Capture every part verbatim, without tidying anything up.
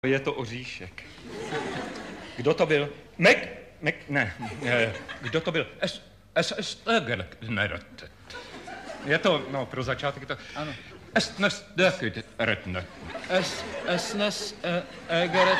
Je to oříšek. Kdo to byl? Mac, Mac, ne, ne. Kdo to byl? S, S, S, ne, je to, no, pro začátek to... Ano. S, nes, dökut, rötne. S, S, nes, Egeret,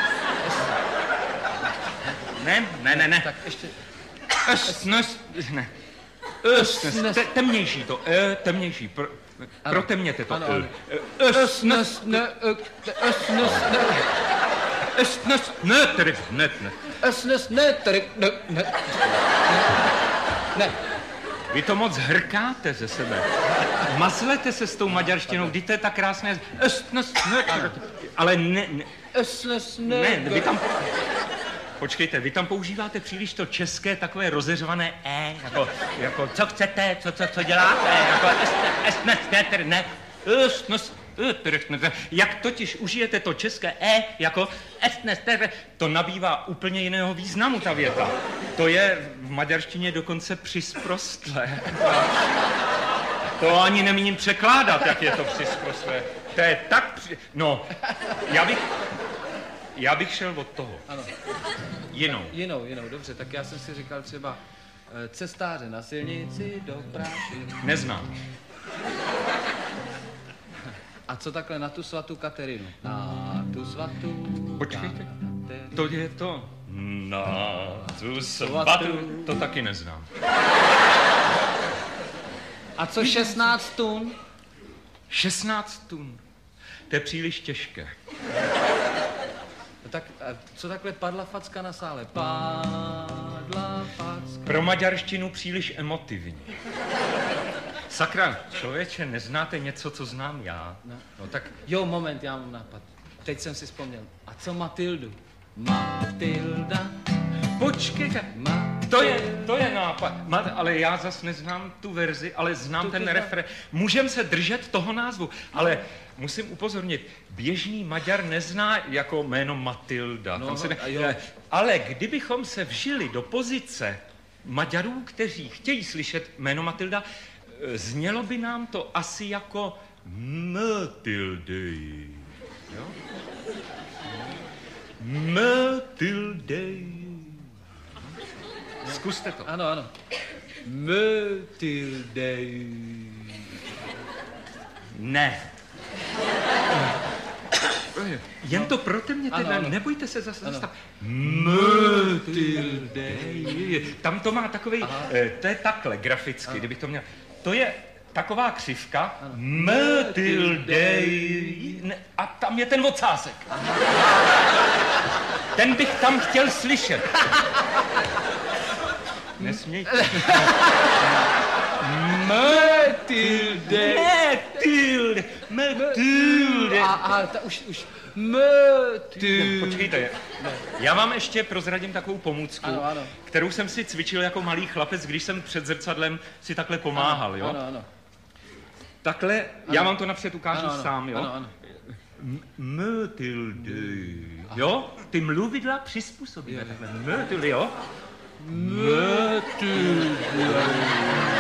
Ne, ne, ne, ne. Tak ještě... S, nes, ne. S, nes, te, temnější to, e, temnější, pro, protemněte to. Ano, ano. S, nes, ne, S, nes, ne... S, nes, ne, tedy, ne, ne. S, nes, ne, tady, ne, ne. Ne. Vy to moc hrkáte ze sebe. Mazlete se s tou maďarštinou, kdy to je tak krásné. S, nes, ne, ale ne, ne. S, nes, ne. Ne, vy tam... Počkejte, vy tam používáte příliš to české takové rozeřvané e, jako, jako co chcete, co, co, co děláte, jako es, ne, ne, ne, es, nes, ne, jak totiž užijete to české e, jako es, ne, to nabývá úplně jiného významu, ta věta. To je v maďarštině dokonce přisprostlé. To ani nemíním překládat, jak je to přisprostlé. To je tak při... No, já bych... Já bych šel od toho. Ano. Jinou. Jinou, jinou, dobře, tak já jsem si říkal třeba e, cestáře na silnici do Práši. Neznám. A co takhle na tu svatou Katerinu? Na tu svatou... Počkejte, Katerinu. to je to. Na tu svatou, to taky neznám. A co šestnáct tun? šestnáct tun. To je příliš těžké. No tak, a co takhle padla facka na sále? Padla facka. Pro maďarštinu příliš emotivní. Sakra, člověče, neznáte něco, co znám já? No, no tak, jo, moment, já mám nápad. Teď jsem si vzpomněl. A co Matildu? Matilda. Počkejte, Matilda. to je, to je nápad. Mat, ale já zas neznám tu verzi, ale znám Tu ten to refrén. Můžem se držet toho názvu, ale musím upozornit, běžný Maďar nezná jako jméno Matilda. No, Tam se ne... a jo. Ale kdybychom se vžili do pozice Maďarů, kteří chtějí slyšet jméno Matilda, znělo by nám to asi jako Matildy. Jo? Matildy. Zkuste to. Ano, ano. Matilda. Ne. Jen to protemněte, Ano, ano. nebojte se zase Ano. zastav. Matilda. Tam to má takový, eh, to je takhle graficky, Ano. kdybych to měl. To je taková křivka. Ano. Matilda. Ne, a tam je ten ocásek. Ten bych tam chtěl slyšet. Nesmějte. Matilda. Matilda. Matilda. A, a ta už, už. Matilda. Počkejte, já vám ještě prozradím takovou pomůcku, Ano, ano. kterou jsem si cvičil jako malý chlapec, když jsem před zrcadlem si takhle pomáhal, jo? Ano, ano. Takhle, ano. Já vám to napřed ukážu Ano, ano. sám, jo? Ano, ano. Matildy, jo? Ty mluvidla přizpůsobíme takhle. Matildy, jo? Matilda.